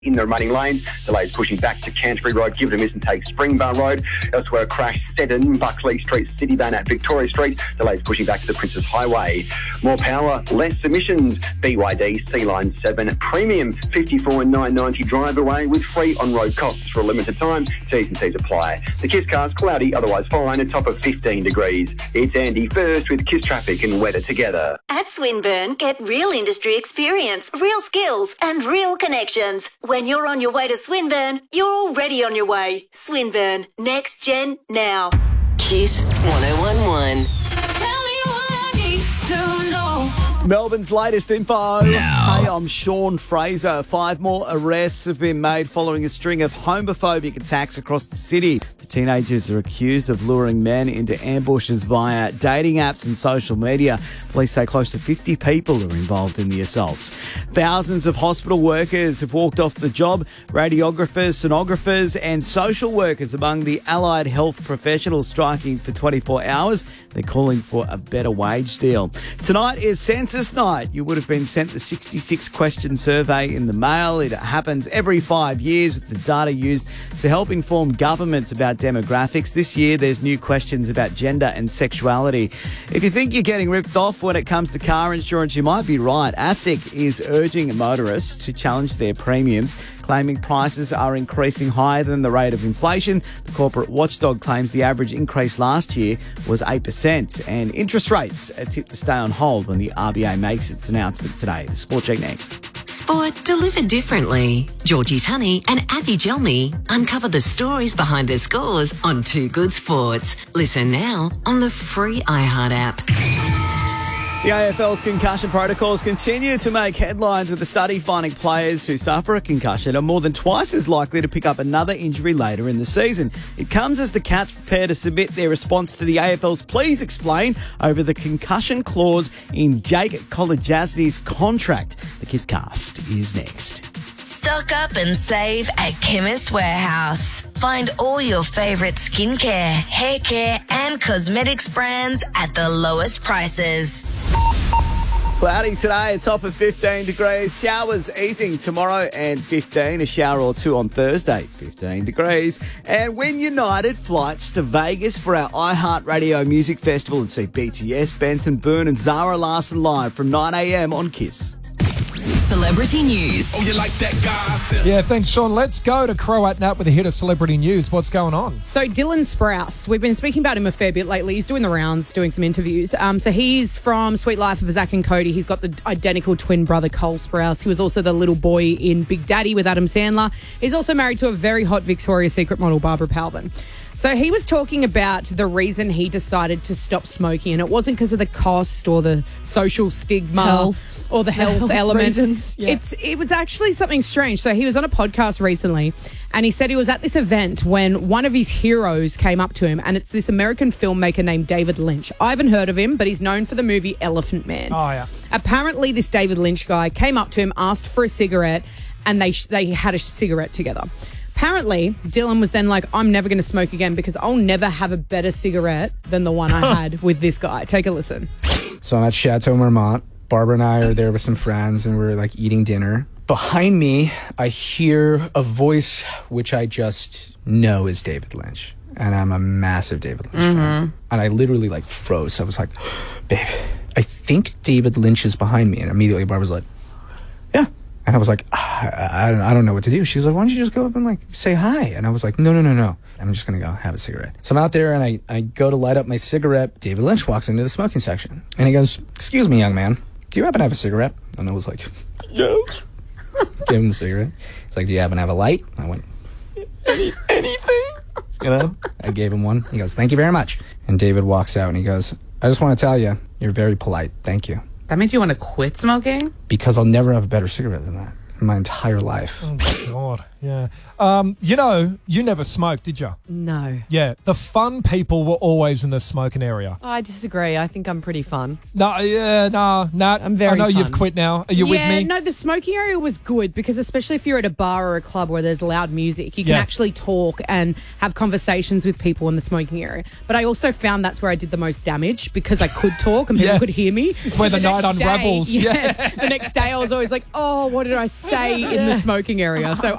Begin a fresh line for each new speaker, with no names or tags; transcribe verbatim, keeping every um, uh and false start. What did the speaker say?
in the remaining lanes. Delays pushing back to Canterbury Road, give it a miss and take Springbar Road. Elsewhere, a crash set in Buckley Street, Citiban at Victoria Street. Delays pushing back to the Princess Highway. More power, less emissions. B Y D C-Line seven Premium, fifty-four nine ninety drive away with free on-road costs for a limited time. T's and C's apply. The Kiss car's cloudy, otherwise fine, a top of fifteen degrees. It's Andy first with Kiss traffic and weather together.
At Swinburne, get real industry experience, real skills and real connections. When you're on your way to Swinburne, you're already on your way. Swinburne, next gen now.
Kiss one oh one one.
Tell me what I need to know.
Melbourne's latest info.
Now.
Hey, I'm Sean Fraser. Five more arrests have been made following a string of homophobic attacks across the city. The teenagers are accused of luring men into ambushes via dating apps and social media. Police say close to fifty people are involved in the assaults. Thousands of hospital workers have walked off the job. Radiographers, sonographers and social workers among the allied health professionals striking for twenty-four hours. They're calling for a better wage deal. Tonight is Census Night. You would have been sent the sixty-six question survey in the mail. It happens every five years with the data used to help inform governments about demographics. This year, there's new questions about gender and sexuality. If you think you're getting ripped off when it comes to car insurance, you might be right. ASIC is urging motorists to challenge their premiums, claiming prices are increasing higher than the rate of inflation. The corporate watchdog claims the average increase last year was eight percent, and interest rates are tipped to stay on hold when the R B A makes its announcement today. The Sport Check next.
Sport delivered differently. Georgie Tunney and Avi Gelmi uncover the stories behind the scores on Too Good Sports. Listen now on the free iHeart app.
The A F L's concussion protocols continue to make headlines, with a study finding players who suffer a concussion are more than twice as likely to pick up another injury later in the season. It comes as the Cats prepare to submit their response to the A F L's Please Explain over the concussion clause in Jake Kolodjasny's contract. The Kiss Cast is next.
Stock up and save at Chemist Warehouse. Find all your favourite skincare, hair care and cosmetics brands at the lowest prices.
Cloudy today, a top of fifteen degrees. Showers easing tomorrow and fifteen. A shower or two on Thursday, fifteen degrees. And Win United flights to Vegas for our iHeartRadio Music Festival and see B T S, Benson Boone and Zara Larsson live from nine a.m. on Kiss.
Celebrity news.
Oh, you like that guy?
Yeah, thanks, Sean. Let's go to Croat Nat with a hit of celebrity news. What's going on?
So Dylan Sprouse, we've been speaking about him a fair bit lately. He's doing the rounds, doing some interviews. Um, so he's from Sweet Life of Zack and Cody. He's got the identical twin brother, Cole Sprouse. He was also the little boy in Big Daddy with Adam Sandler. He's also married to a very hot Victoria's Secret model, Barbara Palvin. So he was talking about the reason he decided to stop smoking, and it wasn't because of the cost or the social stigma.
Health.
Or the health,
health
element.
Reasons, yeah.
It's it was actually something strange. So he was on a podcast recently, and he said he was at this event when one of his heroes came up to him, and it's this American filmmaker named David Lynch. I haven't heard of him, but he's known for the movie Elephant Man.
Oh, yeah.
Apparently, this David Lynch guy came up to him, asked for a cigarette, and they they had a cigarette together. Apparently, Dylan was then like, I'm never going to smoke again because I'll never have a better cigarette than the one I had with this guy. Take a listen.
So I'm at Chateau Marmont. Barbara and I are there with some friends, and we're like eating dinner. Behind me, I hear a voice which I just know is David Lynch. And I'm a massive David Lynch mm-hmm. fan. And I literally like froze. I was like, babe, I think David Lynch is behind me. And immediately Barbara's like, yeah. And I was like, ah, I, I, don't, I don't know what to do. She was like, why don't you just go up and like say hi? And I was like, no, no, no, no. I'm just going to go have a cigarette. So I'm out there and I, I go to light up my cigarette. David Lynch walks into the smoking section. And he goes, excuse me, young man. Do you happen to have a cigarette? And I was like, yes. Gave him the cigarette. He's like, do you happen to have a light? I went, Any, anything? You know? I gave him one. He goes, thank you very much. And David walks out and he goes, I just want to tell you, you're very polite. Thank you.
That means you want to quit smoking?
Because I'll never have a better cigarette than that in my entire life.
Oh, my God. Yeah. Um, you know, you never smoked, did you?
No.
Yeah. The fun people were always in the smoking area.
I disagree. I think I'm pretty fun.
No, yeah, no, no.
I'm very
I know
fun.
You've quit now. Are you
yeah,
with me?
No, the smoking area was good because especially if you're at a bar or a club where there's loud music, you can
Yeah.
actually talk and have conversations with people in the smoking area. But I also found that's where I did the most damage because I could talk and people
Yes.
could hear me.
It's where the,
the
night
next day-
unravels.
Yes,
Yeah.
the next day I was always like, oh, what did I say? say in the smoking area. So